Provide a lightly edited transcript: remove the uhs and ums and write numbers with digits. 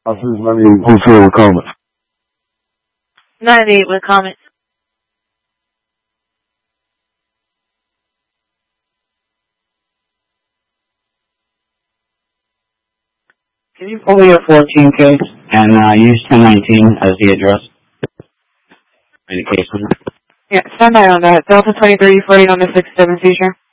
Officers 98 with comments. 98 with comments. Can you pull me a 14 case and use 1019 as the address? In the case number? Yeah, stand by on that. Delta 23, 40 on the 6-7 seizure.